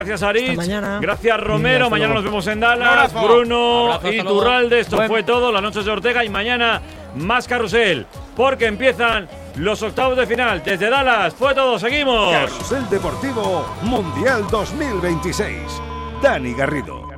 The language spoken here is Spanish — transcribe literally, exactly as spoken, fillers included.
Gracias, Aritz. Mañana. Gracias, Romero. Hasta mañana luego. nos vemos en Dallas. Bruno Abrazo, y Turralde. Esto Buen... fue todo. Las noches de Ortega. Y mañana más carrusel. Porque empiezan los octavos de final. Desde Dallas. Fue todo. Seguimos. Carrusel Deportivo Mundial dos mil veintiséis. Dani Garrido.